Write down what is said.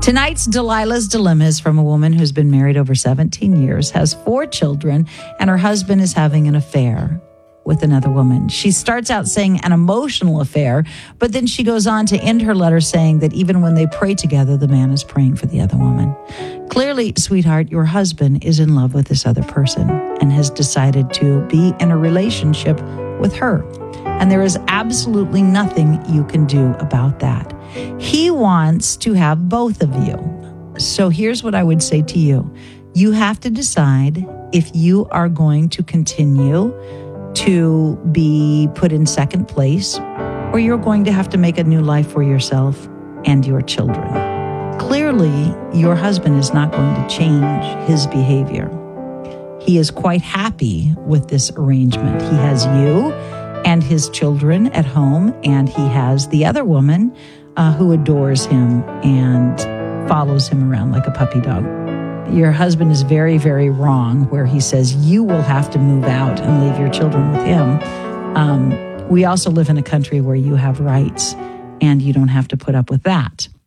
Tonight's Delilah's Dilemma is from a woman who's been married over 17 years, has 4 children, and her husband is having an affair with another woman. She starts out saying an emotional affair, but then she goes on to end her letter saying that even when they pray together, the man is praying for the other woman. Clearly, sweetheart, your husband is in love with this other person and has decided to be in a relationship with her. And there is absolutely nothing you can do about that. He wants to have both of you. So here's what I would say to you. You have to decide if you are going to continue to be put in second place, or you're going to have to make a new life for yourself and your children. Clearly, your husband is not going to change his behavior. He is quite happy with this arrangement. He has you and his children at home, and he has the other woman who adores him and follows him around like a puppy dog. Your husband is very, very wrong where he says you will have to move out and leave your children with him. We also live in a country where you have rights and you don't have to put up with that.